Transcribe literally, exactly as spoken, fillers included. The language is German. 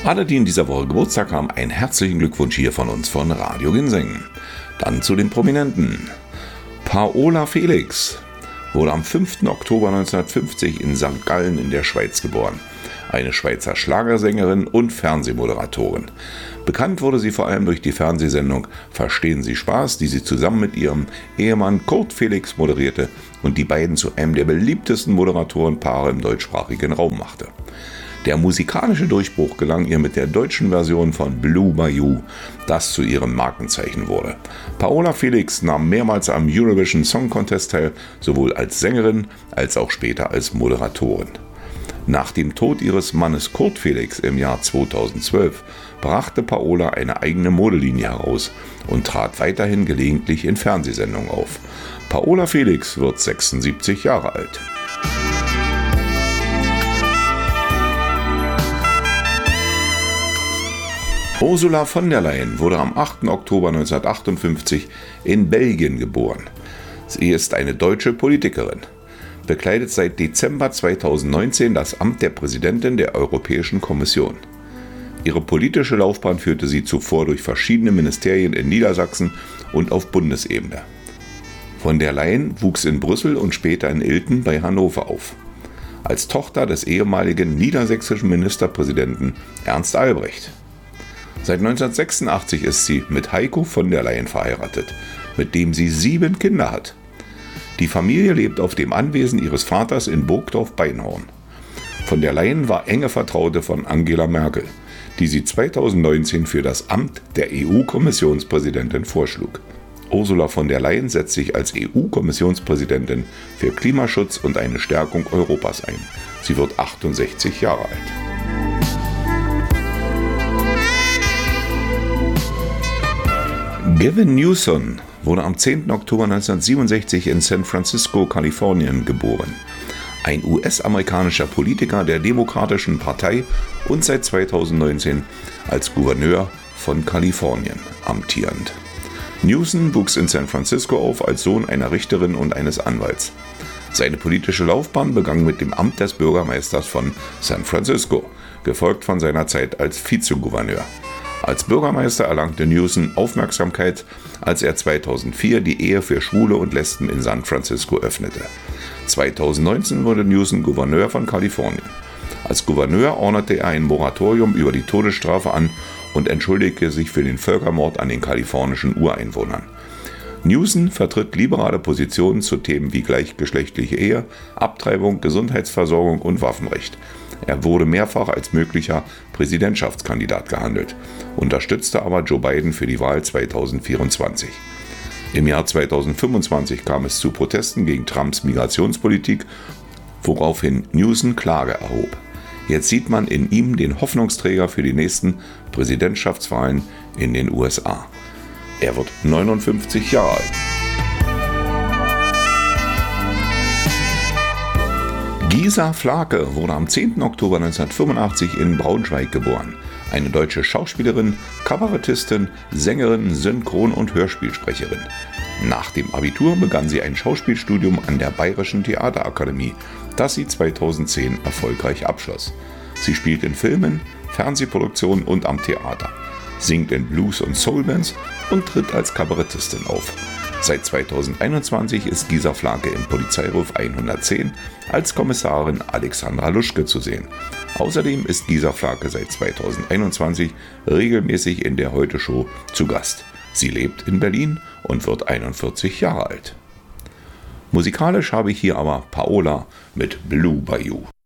Alle, die in dieser Woche Geburtstag haben, einen herzlichen Glückwunsch hier von uns von Radio Ginseng. Dann zu den Prominenten. Paola Felix wurde am fünften Oktober neunzehnhundertfünfzig in Sankt Gallen in der Schweiz geboren. Eine Schweizer Schlagersängerin und Fernsehmoderatorin. Bekannt wurde sie vor allem durch die Fernsehsendung Verstehen Sie Spaß, die sie zusammen mit ihrem Ehemann Kurt Felix moderierte und die beiden zu einem der beliebtesten Moderatorenpaare im deutschsprachigen Raum machte. Der musikalische Durchbruch gelang ihr mit der deutschen Version von Blue Bayou, das zu ihrem Markenzeichen wurde. Paola Felix nahm mehrmals am Eurovision Song Contest teil, sowohl als Sängerin als auch später als Moderatorin. Nach dem Tod ihres Mannes Kurt Felix im Jahr zweitausendzwölf brachte Paola eine eigene Modelinie heraus und trat weiterhin gelegentlich in Fernsehsendungen auf. Paola Felix wird sechsundsiebzig Jahre alt. Ursula von der Leyen wurde am achten Oktober neunzehnhundertachtundfünfzig in Belgien geboren. Sie ist eine deutsche Politikerin, bekleidet seit Dezember zweitausendneunzehn das Amt der Präsidentin der Europäischen Kommission. Ihre politische Laufbahn führte sie zuvor durch verschiedene Ministerien in Niedersachsen und auf Bundesebene. Von der Leyen wuchs in Brüssel und später in Ilten bei Hannover auf. Als Tochter des ehemaligen niedersächsischen Ministerpräsidenten Ernst Albrecht. Seit neunzehnhundertsechsundachtzig ist sie mit Heiko von der Leyen verheiratet, mit dem sie sieben Kinder hat. Die Familie lebt auf dem Anwesen ihres Vaters in Burgdorf-Beinhorn. Von der Leyen war enge Vertraute von Angela Merkel, die sie zweitausendneunzehn für das Amt der E U-Kommissionspräsidentin vorschlug. Ursula von der Leyen setzt sich als E U-Kommissionspräsidentin für Klimaschutz und eine Stärkung Europas ein. Sie wird achtundsechzig Jahre alt. Gavin Newsom wurde am zehnten Oktober neunzehnhundertsiebenundsechzig in San Francisco, Kalifornien, geboren. Ein U S-amerikanischer Politiker der Demokratischen Partei und seit zweitausendneunzehn als Gouverneur von Kalifornien amtierend. Newsom wuchs in San Francisco auf als Sohn einer Richterin und eines Anwalts. Seine politische Laufbahn begann mit dem Amt des Bürgermeisters von San Francisco, gefolgt von seiner Zeit als Vizegouverneur. Als Bürgermeister erlangte Newsom Aufmerksamkeit, als er zweitausendvier die Ehe für Schwule und Lesben in San Francisco öffnete. zweitausendneunzehn wurde Newsom Gouverneur von Kalifornien. Als Gouverneur ordnete er ein Moratorium über die Todesstrafe an und entschuldigte sich für den Völkermord an den kalifornischen Ureinwohnern. Newsom vertritt liberale Positionen zu Themen wie gleichgeschlechtliche Ehe, Abtreibung, Gesundheitsversorgung und Waffenrecht. Er wurde mehrfach als möglicher Präsidentschaftskandidat gehandelt, unterstützte aber Joe Biden für die Wahl zweitausendvierundzwanzig. Im Jahr zweitausendfünfundzwanzig kam es zu Protesten gegen Trumps Migrationspolitik, woraufhin Newsom Klage erhob. Jetzt sieht man in ihm den Hoffnungsträger für die nächsten Präsidentschaftswahlen in den U S A. Er wird neunundfünfzig Jahre alt. Gisa Flake wurde am zehnten Oktober neunzehnhundertfünfundachtzig in Braunschweig geboren. Eine deutsche Schauspielerin, Kabarettistin, Sängerin, Synchron- und Hörspielsprecherin. Nach dem Abitur begann sie ein Schauspielstudium an der Bayerischen Theaterakademie, das sie zweitausendzehn erfolgreich abschloss. Sie spielt in Filmen, Fernsehproduktionen und am Theater, singt in Blues- und Soulbands und tritt als Kabarettistin auf. Seit zweitausendeinundzwanzig ist Gisa Flake im Polizeiruf hundertzehn als Kommissarin Alexandra Luschke zu sehen. Außerdem ist Gisa Flake seit zweitausendeinundzwanzig regelmäßig in der Heute-Show zu Gast. Sie lebt in Berlin und wird einundvierzig Jahre alt. Musikalisch habe ich hier aber Paola mit Blue Bayou.